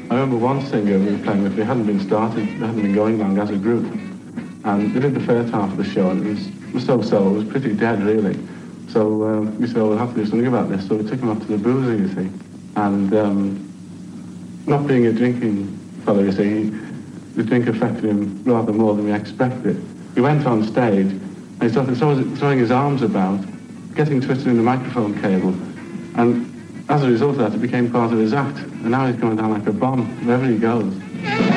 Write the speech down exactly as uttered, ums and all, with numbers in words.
I remember one singer we were playing with, they hadn't been started, they hadn't been going long as a group. And they did the first half of the show, and it was, it was so-so, it was pretty dead, really. So um, we said, well, we'll have to do something about this. So we took him up to the boozer, you see. And um, not being a drinking fellow, you see, the drink affected him rather more than we expected. He went on stage, and he started throwing his arms about, getting twisted in the microphone cable. And as a result of that, it became part of his act. And now he's going down like a bomb wherever he goes.